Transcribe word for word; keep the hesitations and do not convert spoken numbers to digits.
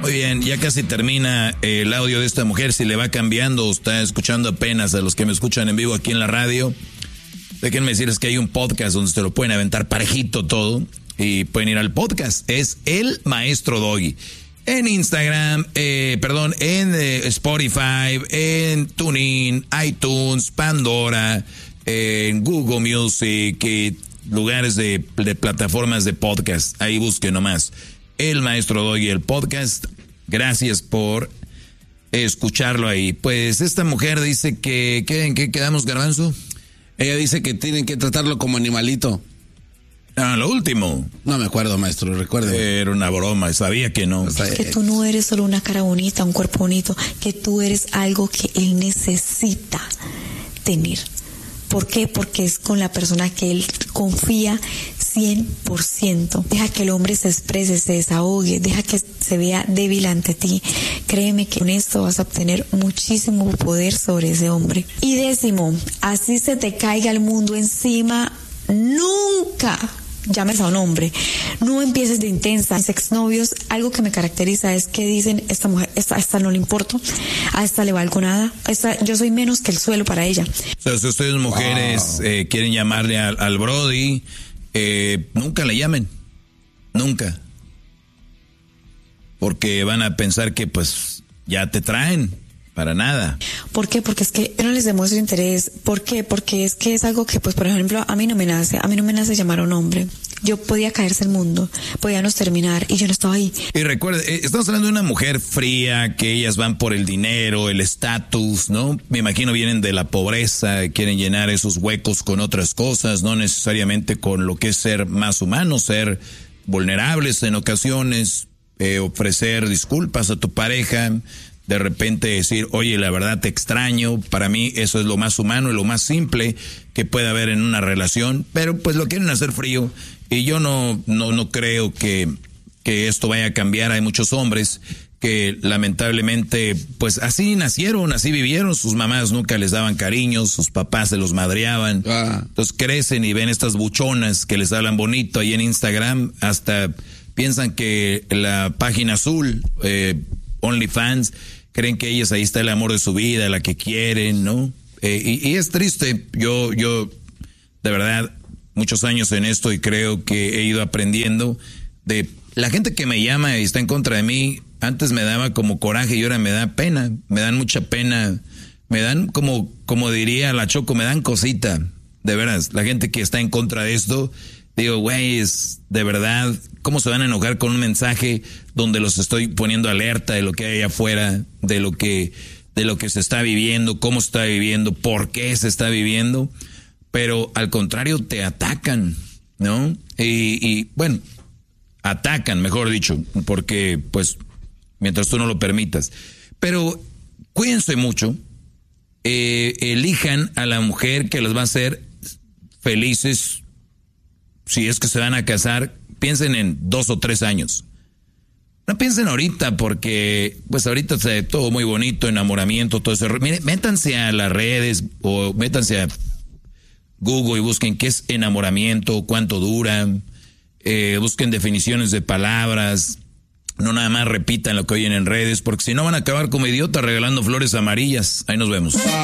Muy bien, ya casi termina el audio de esta mujer. Si le va cambiando o está escuchando apenas a los que me escuchan en vivo aquí en la radio, déjenme decirles que hay un podcast donde se lo pueden aventar parejito todo y pueden ir al podcast. Es El Maestro Doggy. En Instagram, eh, perdón, en eh, Spotify, en TuneIn, iTunes, Pandora, eh, en Google Music, y lugares de, de plataformas de podcast. Ahí busquen nomás. El Maestro Doggy, el podcast. Gracias por escucharlo ahí. Pues esta mujer dice que, ¿qué, ¿en qué quedamos, Garbanzo? Ella dice que tienen que tratarlo como animalito. Ah, lo último. No me acuerdo, maestro, recuerde. Era una broma, sabía que no. Que tú no eres solo una cara bonita, un cuerpo bonito, que tú eres algo que él necesita tener. ¿Por qué? Porque es con la persona que él confía cien por ciento. Deja que el hombre se exprese, se desahogue, deja que se vea débil ante ti. Créeme que con esto vas a obtener muchísimo poder sobre ese hombre. Y décimo, así se te caiga el mundo encima, nunca llames a un hombre, no empieces de intensa. Mis exnovios, algo que me caracteriza es que dicen, esta mujer, esta, a esta no le importo, a esta le valgo nada, a esta, yo soy menos que el suelo para ella. O sea, si ustedes mujeres wow. eh, quieren llamarle al, al Brody, eh, nunca le llamen, nunca, porque van a pensar que pues ya te traen. Para nada. ¿Por qué? Porque es que yo no les demuestro interés. ¿Por qué? Porque es que es algo que, pues, por ejemplo, a mí no me nace. A mí no me nace llamar a un hombre. Yo podía caerse el mundo, podíamos terminar y yo no estaba ahí. Y recuerde, estamos hablando de una mujer fría, que ellas van por el dinero, el estatus, ¿no? Me imagino vienen de la pobreza, quieren llenar esos huecos con otras cosas, no necesariamente con lo que es ser más humano, ser vulnerables en ocasiones, eh, ofrecer disculpas a tu pareja. De repente decir, oye, la verdad te extraño. Para mí eso es lo más humano y lo más simple que puede haber en una relación. Pero pues lo quieren hacer frío. Y yo no, no, no creo que, que esto vaya a cambiar. Hay muchos hombres que lamentablemente pues así nacieron, así vivieron. Sus mamás nunca les daban cariño, sus papás se los madreaban. Ah. Entonces crecen y ven estas buchonas que les hablan bonito ahí en Instagram. Hasta piensan que la página azul, eh, OnlyFans, creen que ellas ahí está el amor de su vida, la que quieren, ¿no? Eh, y, y es triste. Yo, yo, de verdad, muchos años en esto y creo que he ido aprendiendo de la gente que me llama y está en contra de mí. Antes me daba como coraje y ahora me da pena, me dan mucha pena, me dan como, como diría la Choco, me dan cosita, de veras. La gente que está en contra de esto, digo, güey, es de verdad, ¿cómo se van a enojar con un mensaje donde los estoy poniendo alerta de lo que hay afuera, de lo que, de lo que se está viviendo, cómo se está viviendo, por qué se está viviendo? Pero al contrario te atacan, ¿no? Y, y bueno, atacan, mejor dicho, porque pues mientras tú no lo permitas. Pero cuídense mucho, eh, elijan a la mujer que les va a hacer felices. Si es que se van a casar, piensen en dos o tres años. No piensen ahorita porque, pues ahorita se todo muy bonito, enamoramiento, todo eso. Miren, métanse a las redes o métanse a Google y busquen qué es enamoramiento, cuánto dura. Eh, busquen definiciones de palabras. No nada más repitan lo que oyen en redes, porque si no van a acabar como idiotas regalando flores amarillas. Ahí nos vemos.